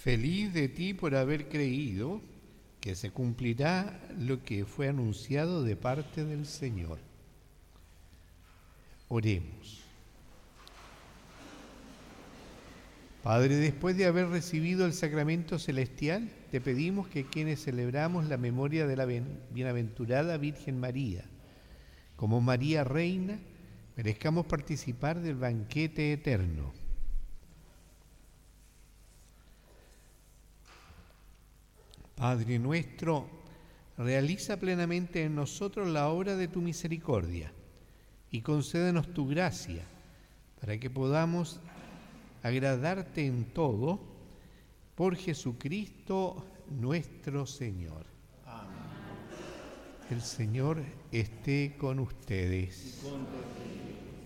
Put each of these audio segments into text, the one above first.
Feliz de ti por haber creído que se cumplirá lo que fue anunciado de parte del Señor. Oremos. Padre, después de haber recibido el sacramento celestial, te pedimos que quienes celebramos la memoria de la bienaventurada Virgen María, como María Reina, merezcamos participar del banquete eterno. Padre nuestro, realiza plenamente en nosotros la obra de tu misericordia y concédenos tu gracia para que podamos agradarte en todo por Jesucristo nuestro Señor. Amén. El Señor esté con ustedes. Y con tu espíritu.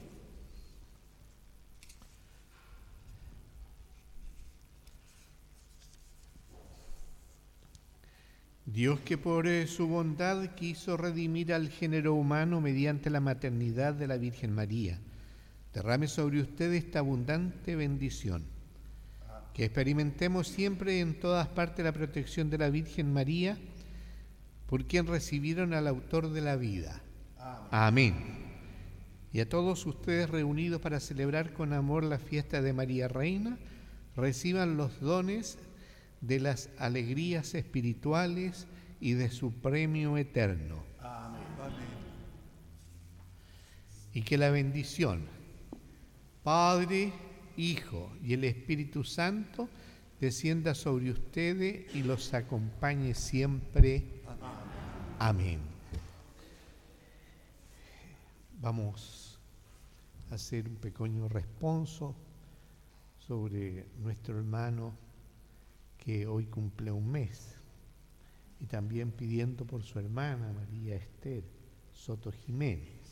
Dios, que por su bondad quiso redimir al género humano mediante la maternidad de la Virgen María, derrame sobre ustedes esta abundante bendición. Que experimentemos siempre y en todas partes la protección de la Virgen María, por quien recibieron al autor de la vida. Amén. Y a todos ustedes reunidos para celebrar con amor la fiesta de María Reina, reciban los dones de las alegrías espirituales y de su premio eterno. Amén. Y que la bendición, Padre, Hijo y el Espíritu Santo, descienda sobre ustedes y los acompañe siempre. Amén. Vamos a hacer un pequeño responso sobre nuestro hermano que hoy cumple un mes, y también pidiendo por su hermana María Esther Soto Jiménez.